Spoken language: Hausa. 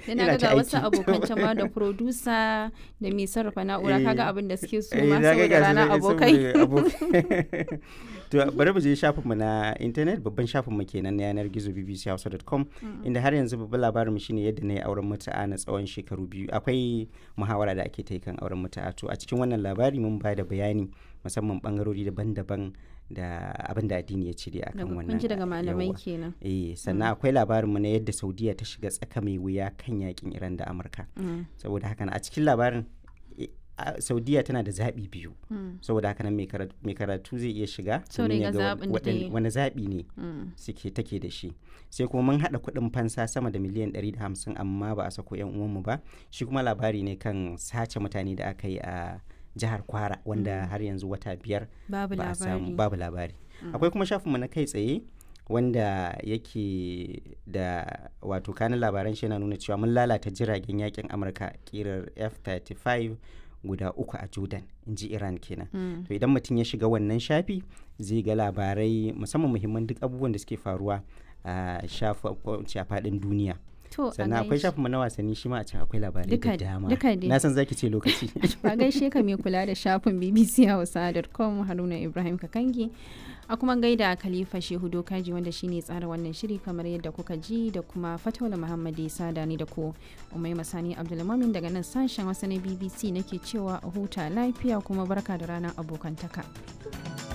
Da na ga wasu abokan can ma da producer da mai sarrafa na'ura kaga abin da suke so ma saboda rana abokai. To bari mu je shafinmu na intanet, babban shafinmu kenan na yanar gizo bbchausa.com, inda har yanzu babban labarinmu shine yadda na yi auren mutu'a na tsawon shekaru 2. Akwai muhawara da ake ta yi kan auren mutu'a. To a cikin wannan labari mun ba da bayani musamman bangarori daban-daban da abin da addini ya cire akan wannan. Kun ji daga malamai kenan. Sannan akwai labarinmu na yadda Saudiya ta shiga tsaka mai wuya kan yakin Iran da Amurka. Saboda haka a cikin labarin Saudiya tana da zaɓi biyu, saboda haka nan mai karatu zai iya shiga domin ya ga wani zaɓi ne take da shi. Sai kuma mun haɗa kuɗin fansa sama da miliyan 150 amma ba a sako 'yan uwanmu ba. Shi kuma labari ne kan sace mutane da aka yi a jihar Kwara wanda har yanzu wata 5 ba a samu, babu labari. Akwai kuma shafinmu na kai tsaye wanda yake da wato kanin labaran shi yana nuna cewa mun lalata jiragen yakin Amurka kirar F-35 guda 3 a Jordan, in ji Iran kenan. To idan mutum ya shiga wannan shafi zai ga labarai musamman muhimman duk abubuwan da suke faruwa a faɗin duniya. Sannan akwai shafinmu na wasanni shi ma a can akwai labarai da dama. Na san zaki ce lokaci. Ba gaishe ka mai kula da shafin bbchausa.com Haruna Ibrahim Kakangi. A kuma gaida Khalifa Shehu Dokaji wanda shine tsara wannan shiri kamar yadda kuka ji, da kuma Fataula Muhammad Isa da ni da ku Umaima Sani Abdulmumin daga nan sashen Hausa na BBC nake cewa a huta lafiya kuma barka da ranar abokantaka.